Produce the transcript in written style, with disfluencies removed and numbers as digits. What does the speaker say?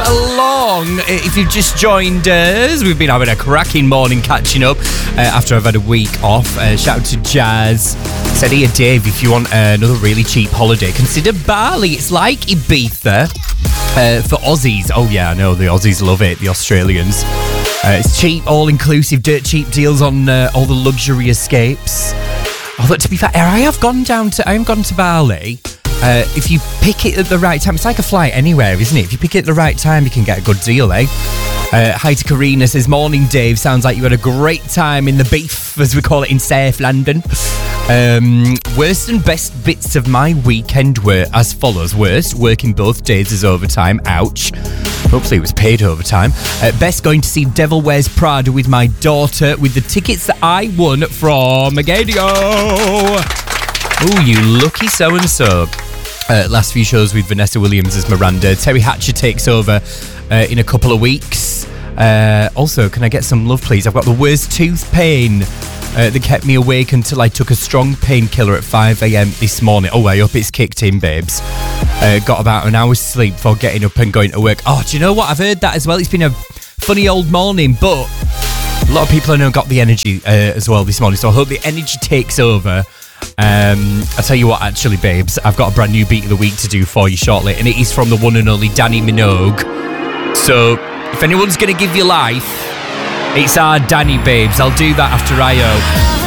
along. If you've just joined us, we've been having a cracking morning catching up after I've had a week off. Shout out to Jazz. Said here, Dave, if you want another really cheap holiday, consider Bali. It's like Ibiza for Aussies. Oh yeah, I know, the Aussies love it, the Australians. It's cheap, all-inclusive, dirt cheap deals on all the luxury escapes. Although, to be fair, I have gone to Bali. If you pick it at the right time, it's like a flight anywhere, isn't it? If you pick it at the right time, you can get a good deal, eh? Hi to Karina, says, morning, Dave. Sounds like you had a great time in the beef, as we call it in South London. Worst and best bits of my weekend were as follows. Worst, working both days as overtime. Ouch. Hopefully it was paid overtime. Best, going to see Devil Wears Prada with my daughter with the tickets that I won from Agadio. Ooh, you lucky so-and-so. Last few shows with Vanessa Williams as Miranda. Terry Hatcher takes over in a couple of weeks. Also, can I get some love, please? I've got the worst tooth pain that kept me awake until I took a strong painkiller at 5 a.m. this morning. Oh, I hope it's kicked in, babes. Got about an hour's sleep before getting up and going to work. Oh, do you know what? I've heard that as well. It's been a funny old morning, but a lot of people have now got the energy as well this morning, so I hope the energy takes over. I'll tell you what, actually, babes, I've got a brand new beat of the week to do for you shortly, and it is from the one and only Danny Minogue. So if anyone's going to give you life, it's our Danny, babes. I'll do that after I.O.